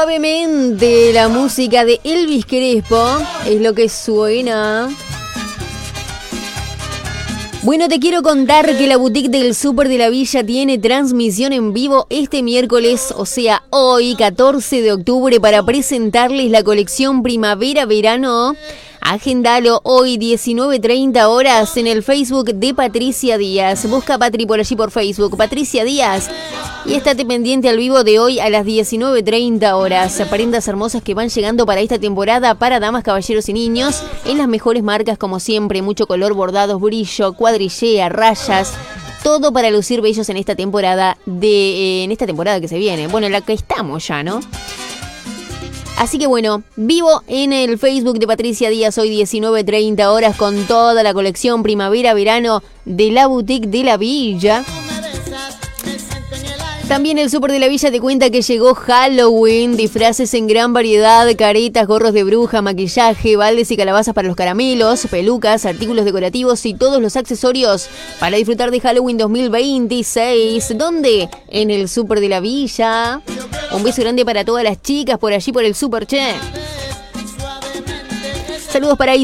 Suavemente, la música de Elvis Crespo es lo que suena. Bueno, te quiero contar que la boutique del Súper de la Villa tiene transmisión en vivo este miércoles, o sea, hoy, 14 de octubre, para presentarles la colección Primavera-Verano. Agendalo hoy 19:30 horas en el Facebook de Patricia Díaz. Busca a Patri por allí por Facebook, Patricia Díaz. Y estate pendiente al vivo de hoy a las 19:30 horas. Prendas hermosas que van llegando para esta temporada para damas, caballeros y niños. En las mejores marcas como siempre. Mucho color, bordados, brillo, cuadrillea, rayas. Todo para lucir bellos en esta temporada que se viene. Bueno, en la que estamos ya, ¿no? Así que bueno, vivo en el Facebook de Patricia Díaz hoy 19:30 horas con toda la colección Primavera-Verano de la Boutique de la Villa. También el Súper de la Villa te cuenta que llegó Halloween, disfraces en gran variedad, caretas, gorros de bruja, maquillaje, baldes y calabazas para los caramelos, pelucas, artículos decorativos y todos los accesorios para disfrutar de Halloween 2026. ¿Dónde? En el Súper de la Villa. Un beso grande para todas las chicas por allí por el Súper, che. Saludos para